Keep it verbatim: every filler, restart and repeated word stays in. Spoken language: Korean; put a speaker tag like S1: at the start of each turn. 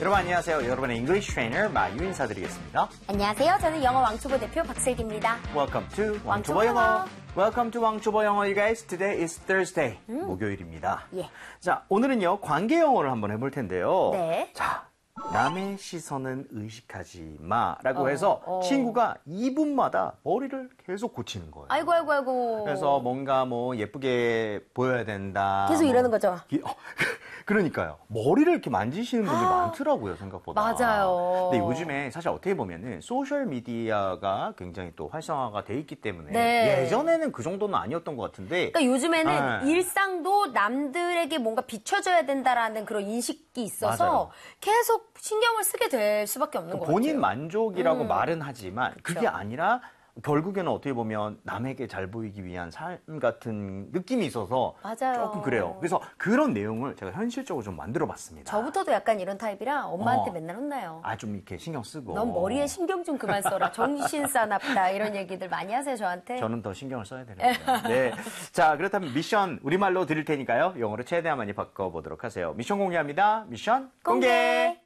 S1: 여러분 안녕하세요. 여러분의 English Trainer 마유 인사드리겠습니다.
S2: 안녕하세요. 저는 영어 왕초보 대표 박슬기입니다.
S1: Welcome to
S2: 왕초보
S1: 왕초보 영어.
S2: 영어.
S1: Welcome to 왕초보 영어, you guys. Today is Thursday.
S2: 음.
S1: 목요일입니다.
S2: 예.
S1: 자, 오늘은요 관계 영어를 한번 해볼 텐데요.
S2: 네.
S1: 자, 남의 시선은 의식하지 마라고
S2: 어,
S1: 해서
S2: 어.
S1: 친구가 이 분마다 머리를 계속 고치는 거예요.
S2: 아이고 아이고 아이고.
S1: 그래서 뭔가 뭐 예쁘게 보여야 된다.
S2: 계속
S1: 뭐
S2: 이러는 거죠.
S1: 기- 어, 그러니까요. 머리를 이렇게 만지시는 분들이
S2: 아,
S1: 많더라고요, 생각보다.
S2: 맞아요.
S1: 근데 요즘에 사실 어떻게 보면은 소셜 미디어가 굉장히 또 활성화가 돼 있기 때문에
S2: 네.
S1: 예전에는 그 정도는 아니었던 것 같은데.
S2: 그러니까 요즘에는
S1: 네.
S2: 일상도 남들에게 뭔가 비춰줘야 된다라는 그런 인식이 있어서
S1: 맞아요.
S2: 계속 신경을 쓰게 될 수밖에 없는 것
S1: 본인
S2: 같아요.
S1: 만족이라고
S2: 음.
S1: 말은 하지만 그게
S2: 그렇죠.
S1: 아니라 결국에는 어떻게 보면 남에게 잘 보이기 위한 삶 같은 느낌이 있어서
S2: 맞아요.
S1: 조금 그래요. 그래서 그런 내용을 제가 현실적으로 좀 만들어 봤습니다.
S2: 저부터도 약간 이런 타입이라 엄마한테
S1: 어.
S2: 맨날 혼나요.
S1: 아, 좀 이렇게 신경 쓰고.
S2: 넌 머리에 신경 좀 그만 써라. 정신 사납다. 이런 얘기들 많이 하세요, 저한테.
S1: 저는 더 신경을 써야 되는데. 네. 자, 그렇다면 미션 우리말로 드릴 테니까요. 영어로 최대한 많이 바꿔보도록 하세요. 미션 공개합니다. 미션 공개!
S2: 공개!